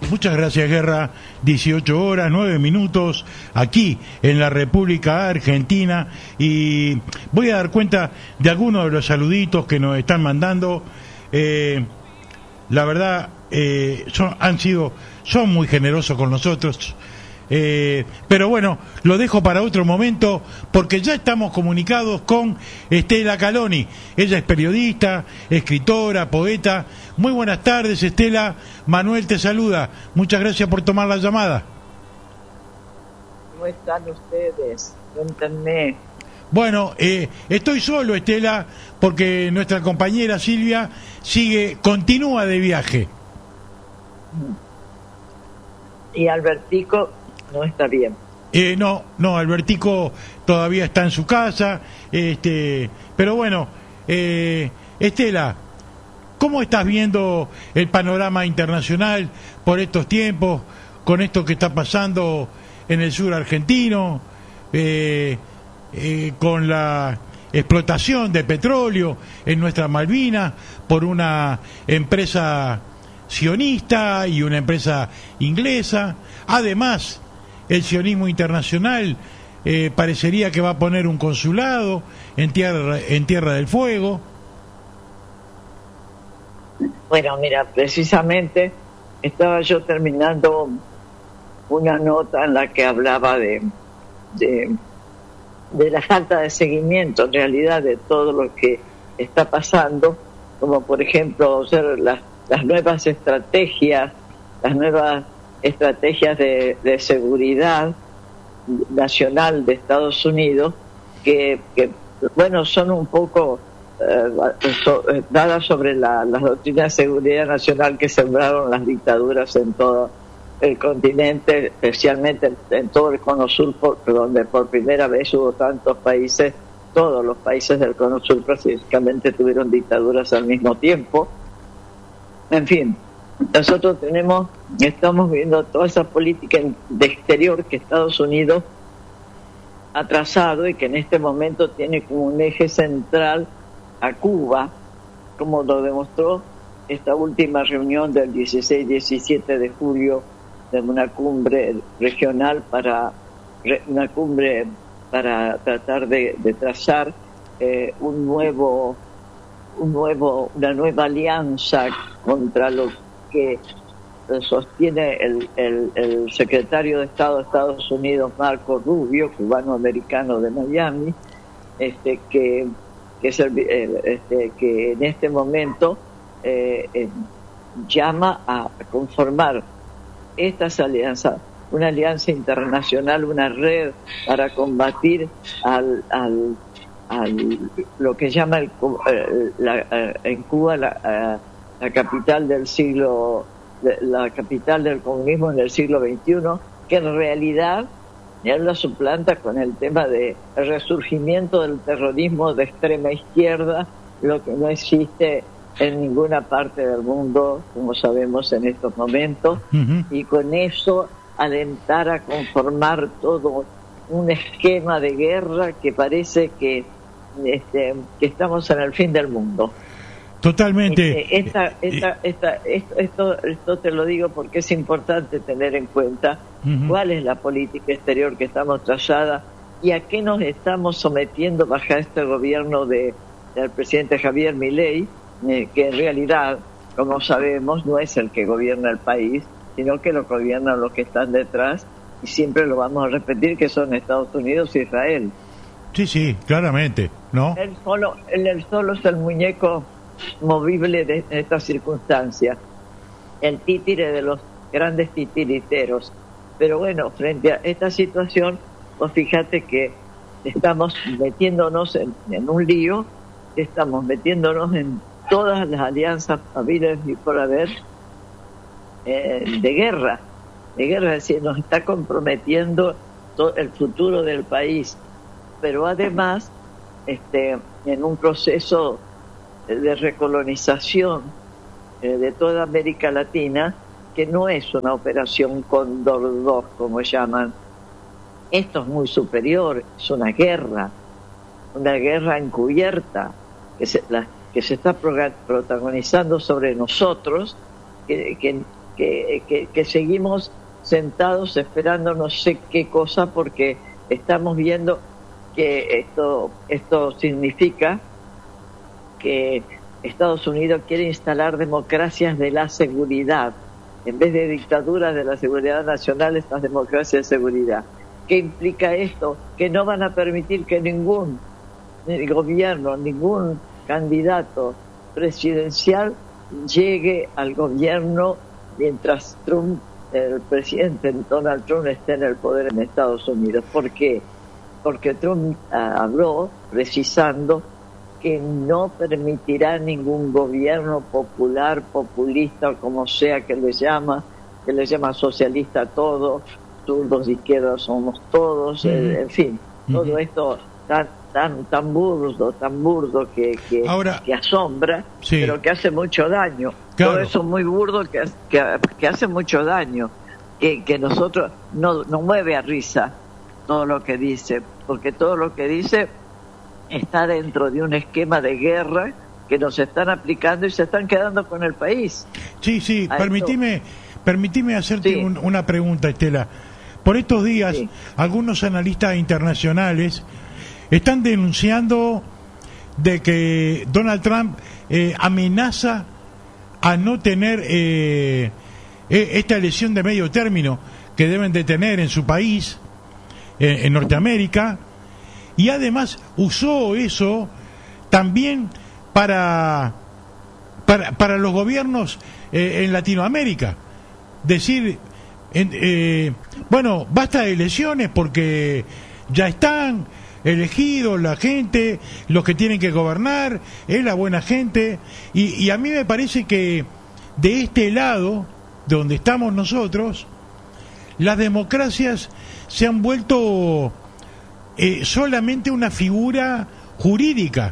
Muchas gracias, Guerra. 18 horas, 9 minutos, aquí en la República Argentina. Y voy a dar cuenta de algunos de los saluditos que nos están mandando. La verdad, son muy generosos con nosotros. Pero bueno, lo dejo para otro momento porque ya estamos comunicados con Estela Caloni. Ella es periodista, escritora, poeta. Muy buenas tardes, Estela. Manuel te saluda. Muchas gracias por tomar la llamada. ¿Cómo están ustedes? Cuéntenme. Bueno, estoy solo, Estela, porque nuestra compañera Silvia continúa de viaje. ¿Y Albertico no está bien? No, Albertico todavía está en su casa, pero bueno, Estela, ¿cómo estás viendo el panorama internacional por estos tiempos, con esto que está pasando en el sur argentino, con la explotación de petróleo en nuestras Malvinas por una empresa sionista y una empresa inglesa? Además, el sionismo internacional parecería que va a poner un consulado en Tierra del Fuego. Bueno, mira, precisamente estaba yo terminando una nota en la que hablaba de la falta de seguimiento en realidad de todo lo que está pasando, como por ejemplo las nuevas estrategias de seguridad nacional de Estados Unidos que bueno, son un poco dadas sobre las doctrinas de seguridad nacional que sembraron las dictaduras en todo el continente, especialmente en todo el Cono Sur, donde por primera vez hubo tantos países. Todos los países del Cono Sur prácticamente tuvieron dictaduras al mismo tiempo. En fin, nosotros estamos viendo toda esa política de exterior que Estados Unidos ha trazado y que en este momento tiene como un eje central a Cuba, como lo demostró esta última reunión del 16-17 de julio de una cumbre regional una cumbre para tratar de trazar una nueva alianza contra lo que sostiene el secretario de Estado de Estados Unidos, Marco Rubio, cubano-americano de Miami, que en este momento llama a conformar estas alianzas, una alianza internacional, una red para combatir lo que llama en Cuba la capital del comunismo en el siglo XXI, que en realidad él la suplanta con el tema del resurgimiento del terrorismo de extrema izquierda, lo que no existe en ninguna parte del mundo, como sabemos en estos momentos, y con eso alentar a conformar todo un esquema de guerra que parece que estamos en el fin del mundo. Totalmente. Esto te lo digo porque es importante tener en cuenta cuál es la política exterior que estamos trazada y a qué nos estamos sometiendo bajo este gobierno del presidente Javier Milei, que en realidad, como sabemos, no es el que gobierna el país, sino que lo gobiernan los que están detrás, y siempre lo vamos a repetir, que son Estados Unidos e Israel. Sí, claramente, ¿no? Él solo es el muñeco movible de esta circunstancia, el títere de los grandes titiriteros. Pero bueno, frente a esta situación, pues fíjate que estamos metiéndonos en un lío, estamos metiéndonos en todas las alianzas habidas y por haber de guerra, es decir, nos está comprometiendo todo el futuro del país, pero además en un proceso de recolonización de toda América Latina, que no es una operación Cóndor 2, como llaman. Esto es muy superior, es una guerra encubierta que se está protagonizando sobre nosotros, que que seguimos sentados esperando no sé qué cosa, porque estamos viendo que esto significa que Estados Unidos quiere instalar democracias de la seguridad. En vez de dictaduras de la seguridad nacional, estas democracias de seguridad. ¿Qué implica esto? Que no van a permitir que ningún gobierno, ningún candidato presidencial llegue al gobierno mientras el presidente Donald Trump esté en el poder en Estados Unidos. ¿Por qué? Porque Trump habló precisando que no permitirá ningún gobierno popular, populista, o como sea que le llama socialista a todo, zurdos, izquierdas somos todos, en fin, todo esto tan burdo que asombra, sí, pero que hace mucho daño. Claro. Todo eso muy burdo que hace mucho daño, que nosotros no mueve a risa todo lo que dice, porque todo lo que dice está dentro de un esquema de guerra que nos están aplicando y se están quedando con el país. Sí, permitime hacerte una pregunta, Estela. Por estos días, algunos analistas internacionales están denunciando de que Donald Trump amenaza a no tener esta elección de medio término que deben de tener en su país, en Norteamérica, y además usó eso también para los gobiernos en Latinoamérica. Decir, bueno, basta de elecciones porque ya están elegidos la gente, los que tienen que gobernar, es la buena gente, y a mí me parece que de este lado, de donde estamos nosotros, las democracias se han vuelto solamente una figura jurídica.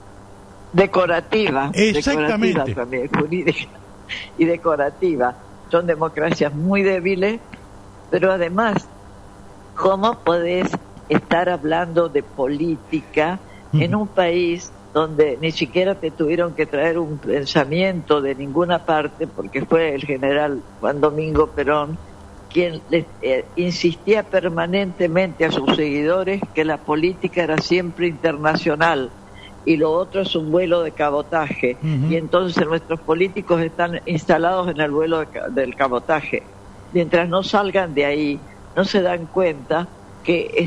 Decorativa. Exactamente. Decorativa también, jurídica y decorativa. Son democracias muy débiles, pero además, ¿cómo podés estar hablando de política en un país donde ni siquiera te tuvieron que traer un pensamiento de ninguna parte, porque fue el general Juan Domingo Perón quien insistía permanentemente a sus seguidores que la política era siempre internacional y lo otro es un vuelo de cabotaje, y entonces nuestros políticos están instalados en el vuelo del cabotaje. Mientras no salgan de ahí, no se dan cuenta que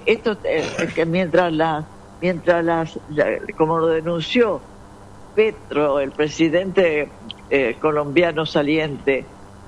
mientras como lo denunció Petro, el presidente colombiano saliente,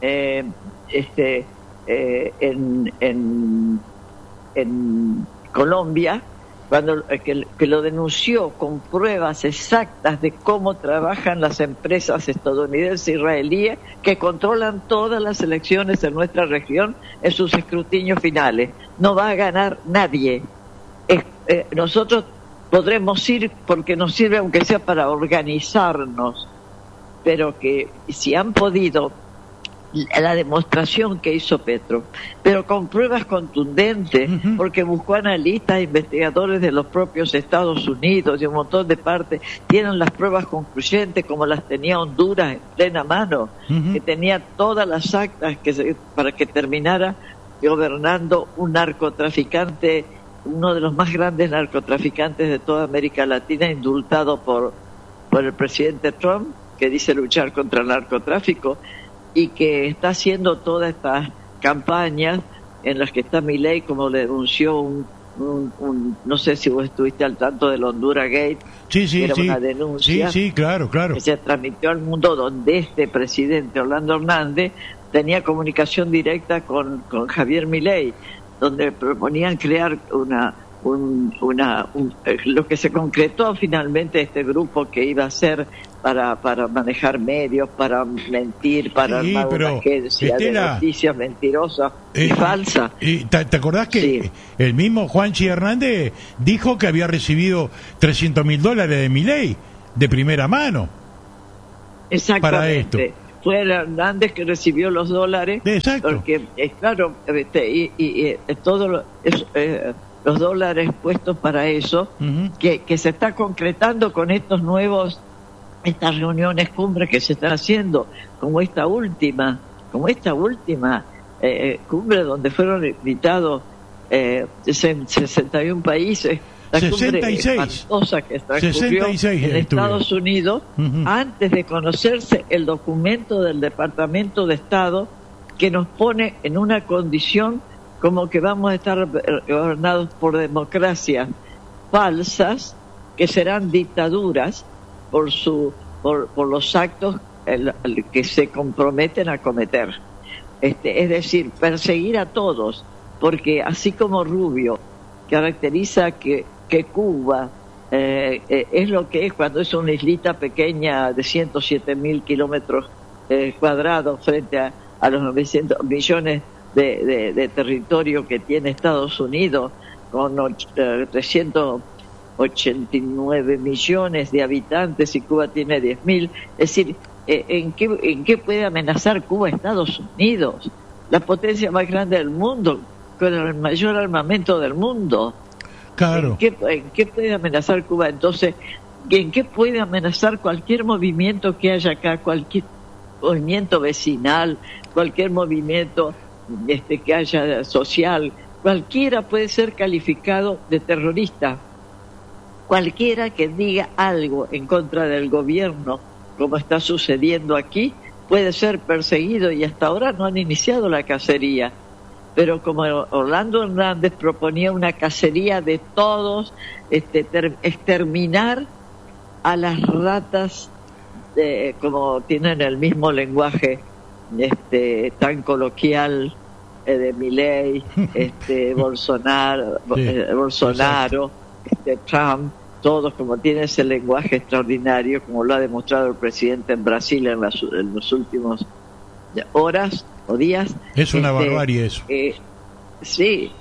en Colombia, cuando que lo denunció con pruebas exactas de cómo trabajan las empresas estadounidenses e israelíes que controlan todas las elecciones en nuestra región en sus escrutinios finales. No va a ganar nadie. Nosotros podremos ir porque nos sirve aunque sea para organizarnos, pero que si han podido, la demostración que hizo Petro, pero con pruebas contundentes, porque buscó analistas, investigadores de los propios Estados Unidos y un montón de partes, tienen las pruebas concluyentes como las tenía Honduras en plena mano, que tenía todas las actas para que terminara gobernando un narcotraficante, uno de los más grandes narcotraficantes de toda América Latina, indultado por el presidente Trump, que dice luchar contra el narcotráfico, y que está haciendo todas estas campañas en las que está Milei, como le denunció no sé si vos estuviste al tanto del Honduras Gate, era una denuncia claro, que se transmitió al mundo, donde este presidente Orlando Hernández tenía comunicación directa con Javier Milei, donde proponían crear lo que se concretó finalmente este grupo que iba a ser para manejar medios, para mentir, para armar una agencia de noticias mentirosas y falsas. ¿Te acordás que el mismo Juanchi Hernández dijo que había recibido $300.000 de Milei de primera mano? Exactamente. Para esto. Fue Hernández que recibió los dólares. Exacto. Porque, claro, todos los dólares puestos para eso, que se está concretando con estas reuniones cumbres que se están haciendo, como esta última, como esta última cumbre donde fueron invitados 61 países, la 66. cumbre espantosa que transcurrió en Estados Unidos, antes de conocerse el documento del Departamento de Estado que nos pone en una condición como que vamos a estar gobernados por democracias falsas, que serán dictaduras por los actos que se comprometen a cometer. Es decir, perseguir a todos, porque así como Rubio caracteriza que Cuba es lo que es cuando es una islita pequeña de 107.000 kilómetros cuadrados frente a los 900 millones de territorio que tiene Estados Unidos, con 389 millones de habitantes, y Cuba tiene 10.000. Es decir, ¿en qué puede amenazar Cuba a Estados Unidos? La potencia más grande del mundo, con el mayor armamento del mundo. Claro. ¿En qué puede amenazar Cuba? Entonces, ¿en qué puede amenazar cualquier movimiento que haya acá, cualquier movimiento vecinal, cualquier movimiento que haya social? Cualquiera puede ser calificado de terrorista. Cualquiera que diga algo en contra del gobierno, como está sucediendo aquí, puede ser perseguido, y hasta ahora no han iniciado la cacería. Pero como Orlando Hernández proponía una cacería de todos, exterminar a las ratas, como tienen el mismo lenguaje tan coloquial de Milei, Bolsonaro, Trump, todos como tienen ese lenguaje extraordinario, como lo ha demostrado el presidente en Brasil en los últimos horas o días. Es una barbarie eso. Sí,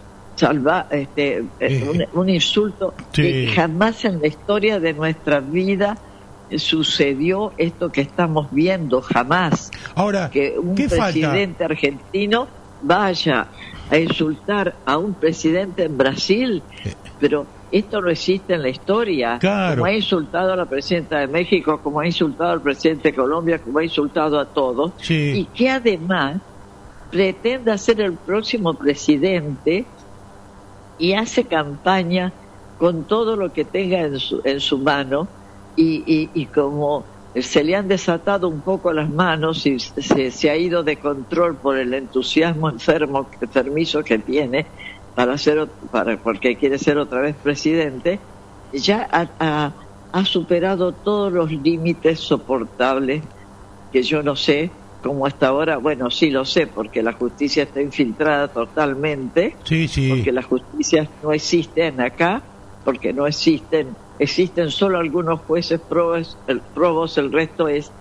un insulto. Sí. Jamás en la historia de nuestra vida sucedió esto que estamos viendo, jamás. Ahora, que un presidente argentino vaya a insultar a un presidente en Brasil, pero esto no existe en la historia. Claro. Como ha insultado a la presidenta de México, como ha insultado al presidente de Colombia, como ha insultado a todos, sí. Y que además pretenda ser el próximo presidente y hace campaña con todo lo que tenga en su mano, y como se le han desatado un poco las manos y se ha ido de control por el entusiasmo enfermizo que tiene porque quiere ser otra vez presidente, ya ha superado todos los límites soportables, que yo no sé cómo hasta ahora. Bueno, sí lo sé, porque la justicia está infiltrada totalmente, sí. Porque las justicias no existen acá, porque no existen solo algunos jueces probos, el resto es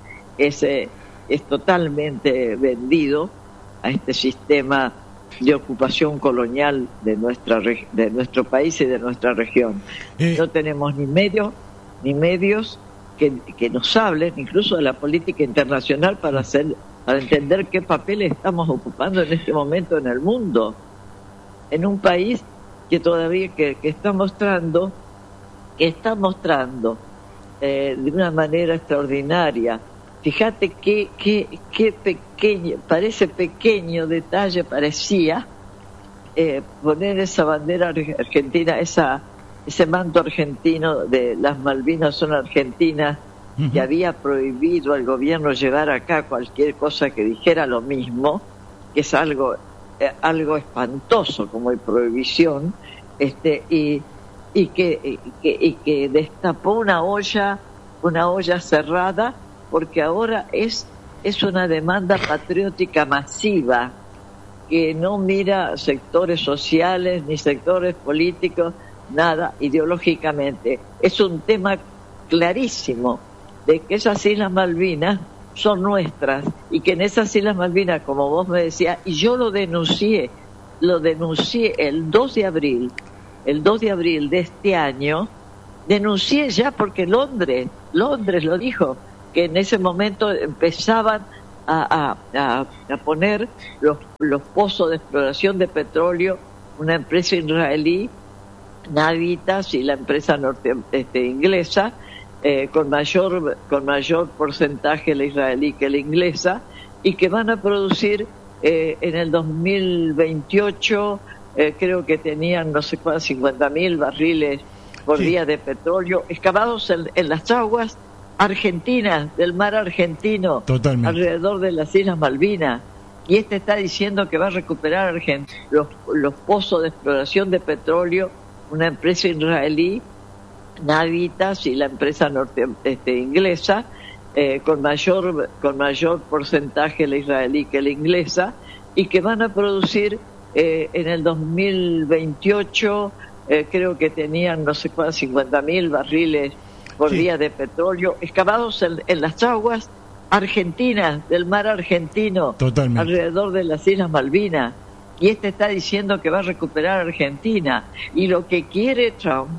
totalmente vendido a este sistema de ocupación colonial de nuestro país y de nuestra región. No tenemos ni medios que nos hablen, incluso de la política internacional, para entender qué papel estamos ocupando en este momento en el mundo, en un país que todavía que está mostrando de una manera extraordinaria. Fíjate qué pequeño detalle parecía poner esa bandera argentina, ese manto argentino de las Malvinas son argentinas, que había prohibido al gobierno llevar acá cualquier cosa que dijera lo mismo, que es algo espantoso como prohibición, y que destapó una olla cerrada, porque ahora es una demanda patriótica masiva que no mira sectores sociales ni sectores políticos, nada ideológicamente. Es un tema clarísimo de que esas Islas Malvinas son nuestras, y que en esas Islas Malvinas, como vos me decías, y yo lo denuncié el 2 de abril de este año, denuncié ya, porque Londres lo dijo, que en ese momento empezaban a poner los pozos de exploración de petróleo, una empresa israelí, Navitas, y la empresa inglesa, con mayor porcentaje la israelí que la inglesa, y que van a producir en el 2028, creo que tenían no sé cuántos, 50.000 barriles por día de petróleo, excavados en las aguas argentinas, del mar argentino, alrededor de las Islas Malvinas. Y está diciendo que va a recuperar los pozos de exploración de petróleo, una empresa israelí, Navitas, y la empresa inglesa, con mayor porcentaje la israelí que la inglesa, y que van a producir en el 2028, creo que tenían no sé cuántos, 50.000 barriles por día de petróleo, excavados en las aguas argentinas, del mar argentino, alrededor de las Islas Malvinas. Y está diciendo que va a recuperar Argentina. Y lo que quiere Trump